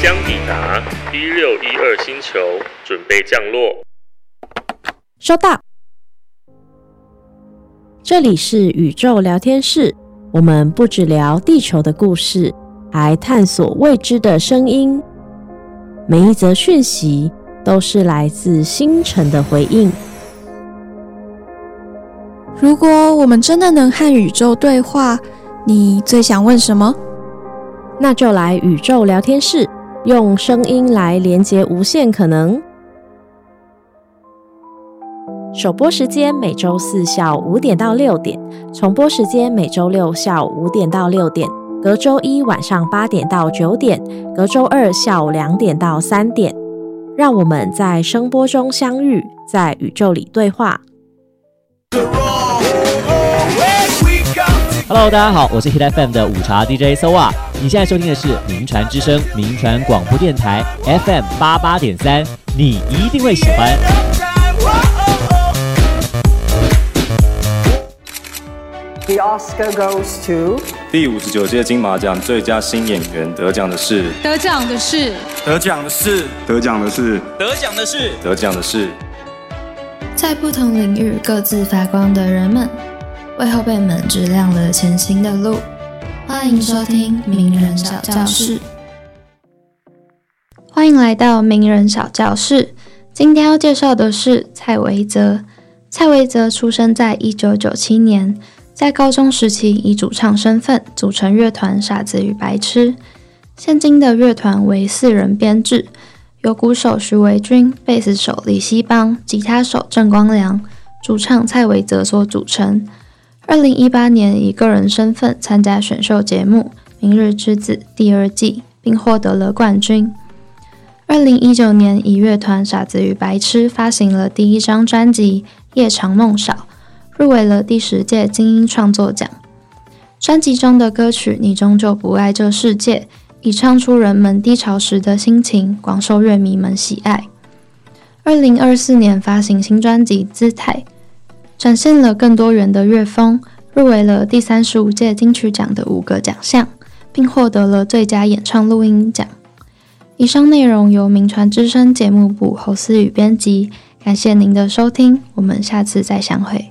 将抵达1612星球，准备降落。 收到。这里是宇宙聊天室，我们不只聊地球的故事，还探索未知的声音。每一则讯息都是来自星辰的回应。 如果我们真的能和宇宙对话，你最想问什么？ 那就来宇宙聊天室，用声音来连接无限可能。首播时间每周四下午5点到6点，重播时间每周六下午5点到6点，隔周一晚上8点到9点，隔周二下午2点到3点。让我们在声波中相遇，在宇宙里对话。 Hello， 大家好，我是 Hit FM 的午茶 DJ Soa。你现在收听的是名传之声名传广播电台 FM 88.3，你一定会喜欢。 The Oscar goes to 第59届金马奖最佳新演员得奖的是在不同领域各自发光的人们，为后辈们指亮了前行的路。欢迎收听名人小教室。欢迎来到名人小教室。今天要介绍的是蔡维泽。蔡维泽出生在1997年，在高中时期以主唱身份组成乐团傻子与白痴。现今的乐团为4人编制，由鼓手徐维军、贝斯手李希邦、吉他手郑光良、主唱蔡维泽所组成。2018年以个人身份参加选秀节目《明日之子》第2季，并获得了冠军。2019年以乐团傻子与白痴发行了第1张专辑《夜长梦少》，入围了第10届金音创作奖。专辑中的歌曲《你终究不爱这世界》以唱出人们低潮时的心情，广受乐迷们喜爱。2024年发行新专辑《姿态》，展现了更多元的乐风，入围了第35届金曲奖的5个奖项，并获得了最佳演唱录音奖。以上内容由名传之声节目部侯思雨编辑，感谢您的收听，我们下次再相会。